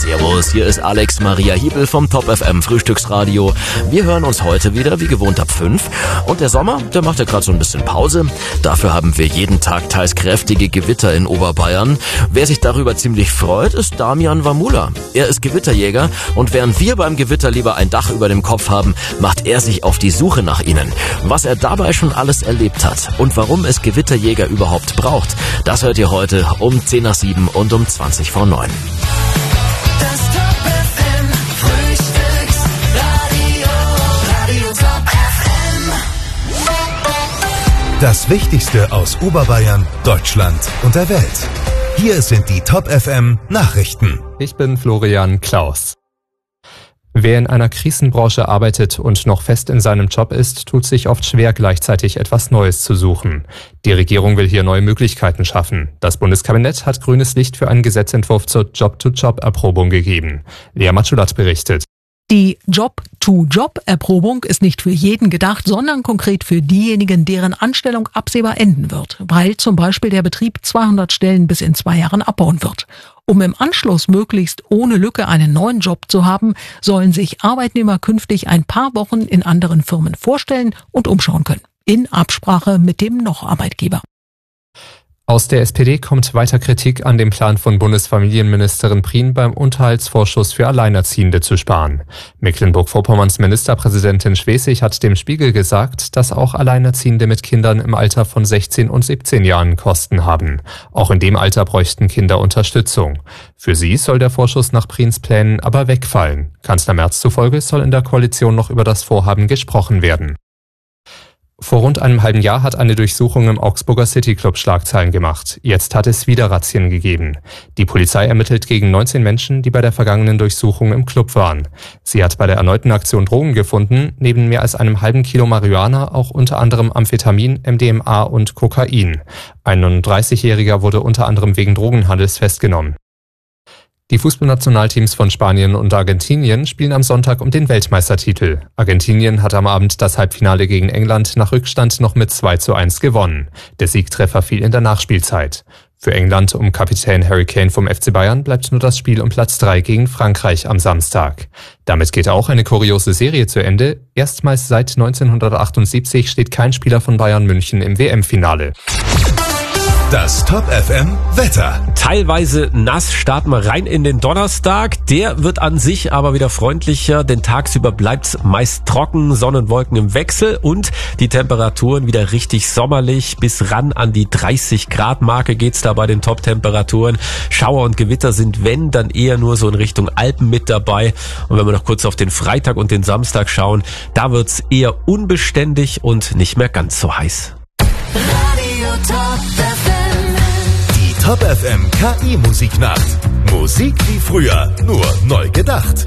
Servus, hier ist Alex Maria Hiebel vom Top FM Frühstücksradio. Wir hören uns heute wieder wie gewohnt ab 5. Und der Sommer, der macht ja gerade so ein bisschen Pause. Dafür haben wir jeden Tag teils kräftige Gewitter in Oberbayern. Wer sich darüber ziemlich freut, ist Damian Wamula. Er ist Gewitterjäger und während wir beim Gewitter lieber ein Dach über dem Kopf haben, macht er sich auf die Suche nach ihnen. Was er dabei schon alles erlebt hat und warum es Gewitterjäger überhaupt braucht, das hört ihr heute um 10 nach 7 und um 20 vor 9. Das Top FM Frühstücksradio, Radio Top FM. Das Wichtigste aus Oberbayern, Deutschland und der Welt. Hier sind die Top FM Nachrichten. Ich bin Florian Klaus. Wer in einer Krisenbranche arbeitet und noch fest in seinem Job ist, tut sich oft schwer, gleichzeitig etwas Neues zu suchen. Die Regierung will hier neue Möglichkeiten schaffen. Das Bundeskabinett hat grünes Licht für einen Gesetzentwurf zur Job-to-Job-Erprobung gegeben. Lea Matschulat berichtet. Die Job-to-Job-Erprobung ist nicht für jeden gedacht, sondern konkret für diejenigen, deren Anstellung absehbar enden wird, weil zum Beispiel der Betrieb 200 Stellen bis in 2 Jahren abbauen wird. Um im Anschluss möglichst ohne Lücke einen neuen Job zu haben, sollen sich Arbeitnehmer künftig ein paar Wochen in anderen Firmen vorstellen und umschauen können, in Absprache mit dem Noch-Arbeitgeber. Aus der SPD kommt weiter Kritik an dem Plan von Bundesfamilienministerin Prien beim Unterhaltsvorschuss für Alleinerziehende zu sparen. Mecklenburg-Vorpommerns Ministerpräsidentin Schwesig hat dem Spiegel gesagt, dass auch Alleinerziehende mit Kindern im Alter von 16 und 17 Jahren Kosten haben. Auch in dem Alter bräuchten Kinder Unterstützung. Für sie soll der Vorschuss nach Priens Plänen aber wegfallen. Kanzler Merz zufolge soll in der Koalition noch über das Vorhaben gesprochen werden. Vor rund einem halben Jahr hat eine Durchsuchung im Augsburger Cityclub Schlagzeilen gemacht. Jetzt hat es wieder Razzien gegeben. Die Polizei ermittelt gegen 19 Menschen, die bei der vergangenen Durchsuchung im Club waren. Sie hat bei der erneuten Aktion Drogen gefunden, neben mehr als einem halben Kilo Marihuana auch unter anderem Amphetamin, MDMA und Kokain. Ein 39-Jähriger wurde unter anderem wegen Drogenhandels festgenommen. Die Fußballnationalteams von Spanien und Argentinien spielen am Sonntag um den Weltmeistertitel. Argentinien hat am Abend das Halbfinale gegen England nach Rückstand noch mit 2:1 gewonnen. Der Siegtreffer fiel in der Nachspielzeit. Für England um Kapitän Harry Kane vom FC Bayern bleibt nur das Spiel um Platz 3 gegen Frankreich am Samstag. Damit geht auch eine kuriose Serie zu Ende. Erstmals seit 1978 steht kein Spieler von Bayern München im WM-Finale. Das Top FM Wetter. Teilweise nass, starten wir rein in den Donnerstag. Der wird an sich aber wieder freundlicher, denn tagsüber bleibt's meist trocken, Sonnenwolken im Wechsel und die Temperaturen wieder richtig sommerlich. Bis ran an die 30 Grad Marke geht's da bei den Top-Temperaturen. Schauer und Gewitter sind, wenn, dann eher nur so in Richtung Alpen mit dabei. Und wenn wir noch kurz auf den Freitag und den Samstag schauen, da wird's eher unbeständig und nicht mehr ganz so heiß. Radio Top FM. Die Top FM KI Musiknacht. Musik wie früher, nur neu gedacht.